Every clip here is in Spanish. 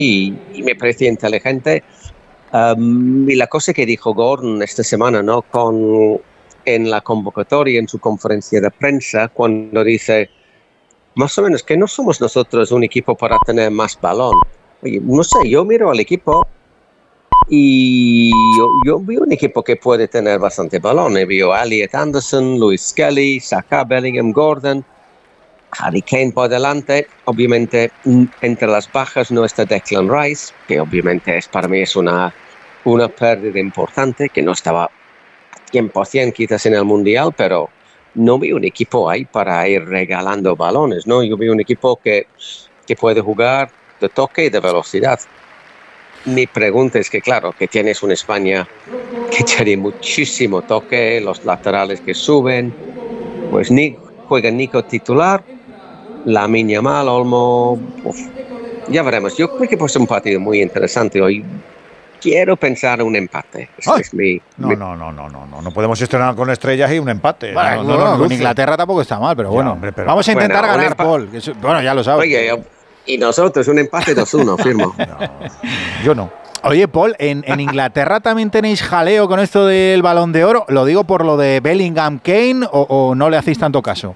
y me parecía inteligente. Y la cosa que dijo Gordon esta semana, ¿no? En la convocatoria, en su conferencia de prensa, cuando dice, más o menos, que no somos nosotros un equipo para tener más balón. Oye, no sé, yo miro al equipo y yo veo un equipo que puede tener bastante balón. Veo a Elliot Anderson, Lewis Skelly, Saka, Bellingham, Gordon, Harry Kane por delante. Obviamente, entre las bajas no está Declan Rice, que obviamente para mí es una pérdida importante, que no estaba 100% quizás en el Mundial, pero no veo un equipo ahí para ir regalando balones, ¿no? Yo veo un equipo que puede jugar de toque y de velocidad. Mi pregunta es que, claro, que tienes una España que tiene muchísimo toque, los laterales que suben, pues juega Nico titular, Lamine Yamal, Olmo, ya veremos. Yo creo que puede ser un partido muy interesante hoy. Quiero pensar un empate. No podemos estrenar con estrellas y un empate. Bueno, con Inglaterra tampoco está mal, pero bueno. Hombre, vamos a intentar ganar, Paul. Bueno, ya lo sabes. Oye, y nosotros, un empate 2-1, firmo. Yo no. Oye, Paul, ¿en Inglaterra también tenéis jaleo con esto del Balón de Oro? ¿Lo digo por lo de Bellingham Kane o no le hacéis tanto caso?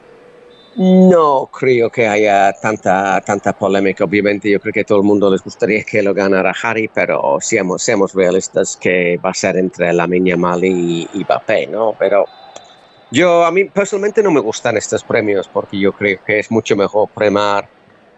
No creo que haya tanta polémica. Obviamente yo creo que a todo el mundo les gustaría que lo ganara Harry, pero seamos realistas que va a ser entre Lamine Yamal y Mbappé, ¿no? Pero a mí personalmente no me gustan estos premios porque yo creo que es mucho mejor premiar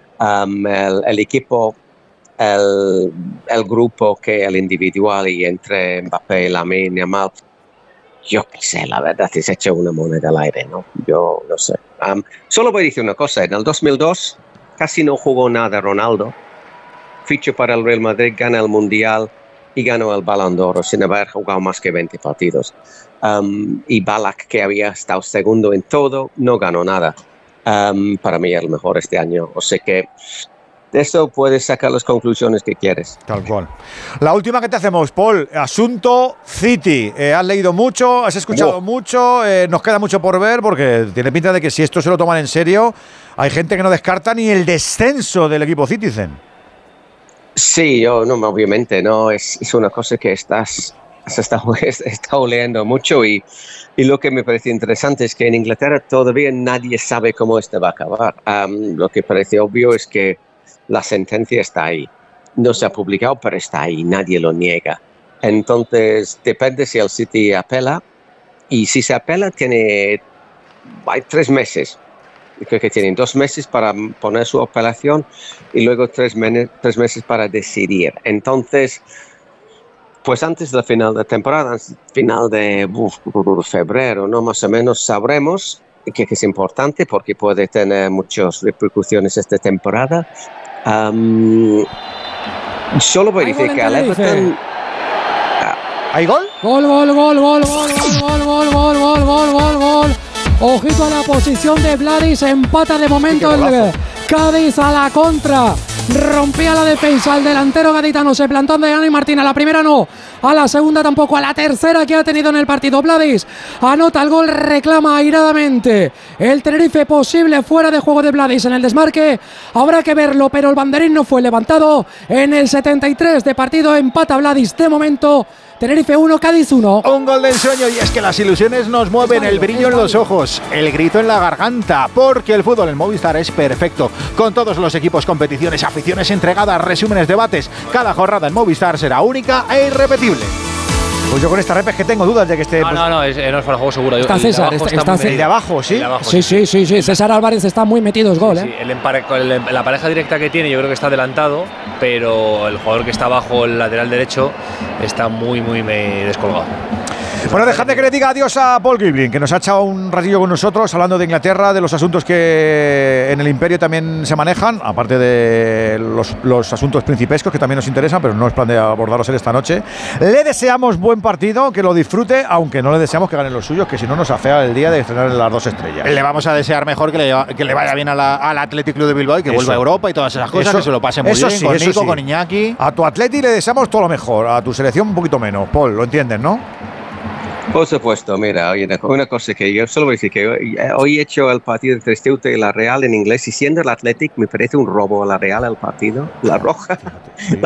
el equipo, el grupo que el individual, y entre Mbappé y Lamine Yamal, yo qué sé, la verdad es hecho una moneda al aire, ¿no? Yo no sé. Solo voy a decir una cosa, en el 2002 casi no jugó nada Ronaldo, fichó para el Real Madrid, gana el Mundial y ganó el Balón de Oro sin haber jugado más que 20 partidos. Y Ballack, que había estado segundo en todo, no ganó nada. Para mí el mejor este año, o sea que de eso puedes sacar las conclusiones que quieres. Tal cual. La última que te hacemos, Paul, asunto City. Has leído mucho, has escuchado mucho, nos queda mucho por ver porque tiene pinta de que si esto se lo toman en serio, hay gente que no descarta ni el descenso del equipo Citizen. Sí, obviamente, no, es una cosa que está leyendo mucho y lo que me parece interesante es que en Inglaterra todavía nadie sabe cómo esto va a acabar. Lo que parece obvio es que la sentencia está ahí. No se ha publicado, pero está ahí. Nadie lo niega. Entonces, depende si el City apela. Y si se apela, hay 3 meses. Creo que tienen 2 meses para poner su apelación y luego 3 meses para decidir. Entonces, pues antes del final de temporada, final de febrero, ¿no? Más o menos sabremos que es importante porque puede tener muchas repercusiones esta temporada. Solo voy a decir que al Everton... ¿Hay gol? Gol. Ojito a la posición de Vladis, empata de momento el Cádiz a la contra. Rompía la defensa el delantero gaditano, se plantó ante Dani Martín. A la primera no, a la segunda tampoco, a la tercera que ha tenido en el partido. Vladis anota el gol, reclama airadamente el Tenerife, posible fuera de juego de Vladis en el desmarque. Habrá que verlo, pero el banderín no fue levantado. En el 73 de partido empata Vladis de momento. Tenerife 1, Cádiz 1. Un gol de ensueño, y es que las ilusiones nos mueven, el brillo en los ojos, el grito en la garganta, porque el fútbol en Movistar es perfecto. Con todos los equipos, competiciones, aficiones entregadas, resúmenes, debates, cada jornada en Movistar será única e irrepetible. Pues yo con esta rep es que tengo dudas de que esté... No, es fuera de juego seguro. Está César, el de abajo, ¿sí? Sí. César Álvarez está muy metido, es gol, sí. La pareja directa que tiene yo creo que está adelantado, pero el jugador que está abajo, el lateral derecho, está muy descolgado. Bueno, dejadme que le diga adiós a Paul Giblin, que nos ha echado un ratillo con nosotros hablando de Inglaterra, de los asuntos que en el Imperio también se manejan, aparte de los asuntos principescos que también nos interesan, pero no es plan de abordarlos esta noche. Le deseamos buen partido, que lo disfrute, aunque no le deseamos que ganen los suyos, que si no nos afea el día de estrenar las 2 estrellas. Le vamos a desear mejor que le vaya bien al Athletic Club de Bilbao y que vuelva a Europa y todas esas cosas, que se lo pase muy bien, con Nico, con Iñaki. A tu Atleti le deseamos todo lo mejor, a tu selección un poquito menos, Paul, lo entiendes, ¿no? Por supuesto, mira, oye, una cosa que yo solo voy a decir que hoy he hecho el partido entre Ceuta y la Real en inglés y siendo el Athletic me parece un robo a la Real el partido, la roja. Sí.